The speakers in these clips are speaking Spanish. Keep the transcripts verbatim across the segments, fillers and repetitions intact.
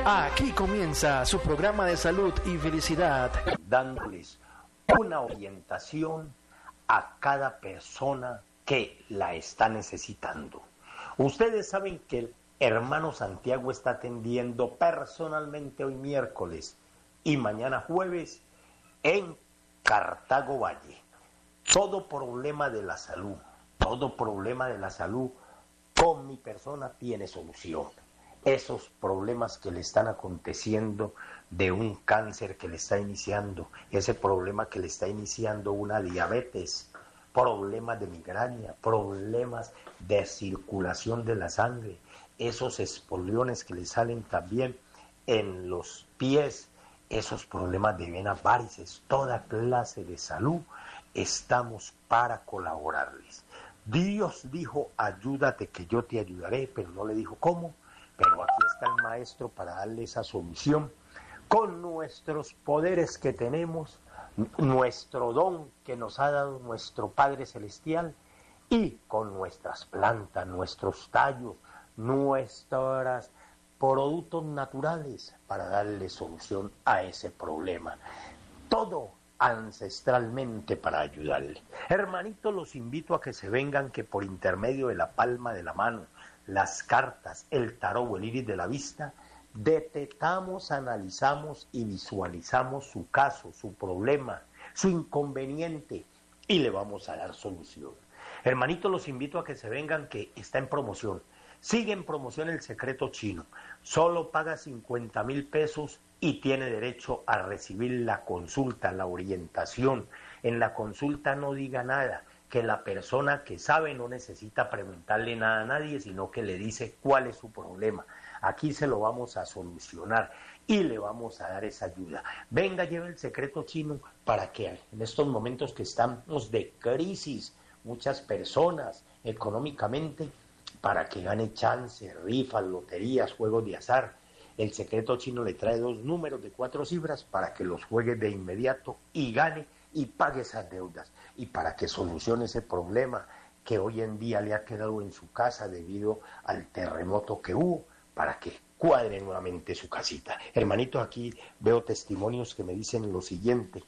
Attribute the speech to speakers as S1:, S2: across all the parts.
S1: Aquí comienza su programa de salud y felicidad,
S2: dándoles una orientación a cada persona que la está necesitando. Ustedes saben que el hermano Santiago está atendiendo personalmente hoy miércoles y mañana jueves en Cartago Valle. Todo problema de la salud, todo problema de la salud con mi persona tiene solución. Esos problemas que le están aconteciendo de un cáncer que le está iniciando, ese problema que le está iniciando una diabetes, problemas de migraña, problemas de circulación de la sangre, esos espoliones que le salen también en los pies, esos problemas de venas varices, toda clase de salud, estamos para colaborarles. Dios dijo, ayúdate que yo te ayudaré, pero no le dijo cómo. Pero aquí está el maestro para darle esa solución con nuestros poderes que tenemos, nuestro don que nos ha dado nuestro Padre Celestial y con nuestras plantas, nuestros tallos, nuestros productos naturales para darle solución a ese problema. Todo ancestralmente para ayudarle. Hermanitos, los invito a que se vengan, que por intermedio de la palma de la mano, las cartas, el tarot o el iris de la vista, detectamos, analizamos y visualizamos su caso, su problema, su inconveniente y le vamos a dar solución. Hermanitos, los invito a que se vengan, que está en promoción. Sigue en promoción el secreto chino. Solo paga cincuenta mil pesos y tiene derecho a recibir la consulta, la orientación. En la consulta no diga nada, que la persona que sabe no necesita preguntarle nada a nadie, sino que le dice cuál es su problema. Aquí se lo vamos a solucionar y le vamos a dar esa ayuda. Venga, lleve el secreto chino para que en estos momentos que estamos de crisis, muchas personas económicamente, para que gane chance, rifas, loterías, juegos de azar. El secreto chino le trae dos números de cuatro cifras para que los juegue de inmediato y gane y pague esas deudas, y para que solucione ese problema que hoy en día le ha quedado en su casa debido al terremoto que hubo, para que cuadre nuevamente su casita. Hermanitos, aquí veo testimonios que me dicen lo siguiente.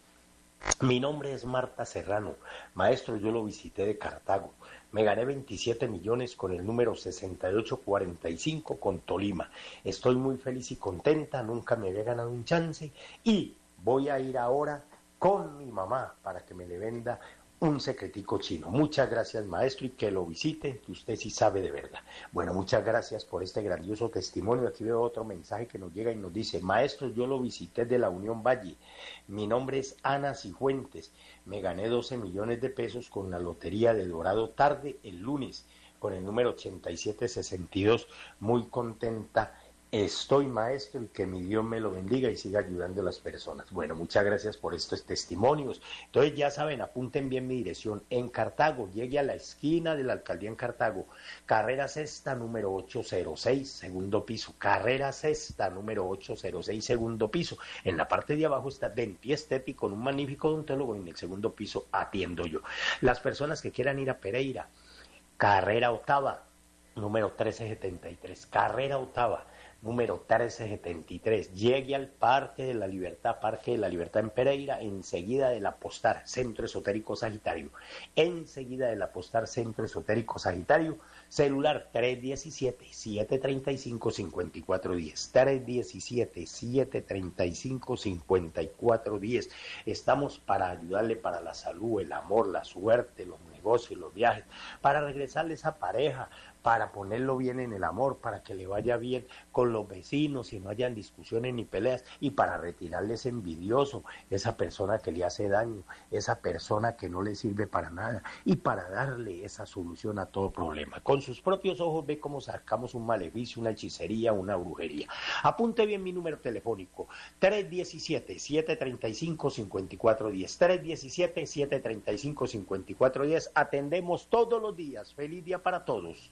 S2: Mi nombre es Marta Serrano, maestro, yo lo visité de Cartago, me gané veintisiete millones con el número sesenta y ocho cuarenta y cinco con Tolima, estoy muy feliz y contenta, nunca me había ganado un chance y voy a ir ahora con mi mamá para que me le venda un secretico chino. Muchas gracias, maestro, y que lo visite, que usted sí sabe de verdad. Bueno, muchas gracias por este grandioso testimonio. Aquí veo otro mensaje que nos llega y nos dice, maestro, yo lo visité de la Unión Valle. Mi nombre es Ana Cifuentes. Me gané doce millones de pesos con la lotería de Dorado tarde el lunes, con el número ochenta y siete sesenta y dos. Muy contenta estoy, maestro, y que mi Dios me lo bendiga y siga ayudando a las personas. Bueno, muchas gracias por estos testimonios. Entonces, ya saben, apunten bien mi dirección. En Cartago, llegue a la esquina de la alcaldía en Cartago, carrera sexta, número ochocientos seis, segundo piso. Carrera sexta, número ochocientos seis, segundo piso. En la parte de abajo está Dentiestepi con un magnífico odontólogo y en el segundo piso atiendo yo. Las personas que quieran ir a Pereira, carrera octava, número trece setenta y tres. Carrera octava, número trece setenta y tres, llegue al Parque de la Libertad, Parque de la Libertad en Pereira, enseguida del Apostar, Centro Esotérico Sagitario, enseguida del Apostar, Centro Esotérico Sagitario, celular tres diecisiete, siete treinta y cinco, cincuenta y cuatro diez, tres diecisiete, siete treinta y cinco, cincuenta y cuatro diez, estamos para ayudarle para la salud, el amor, la suerte, los negocios, los viajes, para regresarle esa pareja, para ponerlo bien en el amor, para que le vaya bien con los vecinos y no hayan discusiones ni peleas, y para retirarle ese envidioso, esa persona que le hace daño, esa persona que no le sirve para nada, y para darle esa solución a todo problema. Con sus propios ojos ve cómo sacamos un maleficio, una hechicería, una brujería. Apunte bien mi número telefónico, tres diecisiete, siete treinta y cinco, cincuenta y cuatro diez, tres diecisiete, siete treinta y cinco, cincuenta y cuatro diez, atendemos todos los días. Feliz día para todos.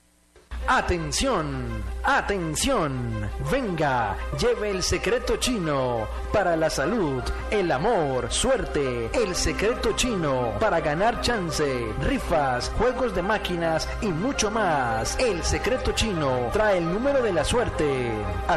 S1: Atención, atención, venga, lleve el secreto chino para la salud, el amor, suerte, el secreto chino para ganar chance, rifas, juegos de máquinas y mucho más. El secreto chino trae el número de la suerte.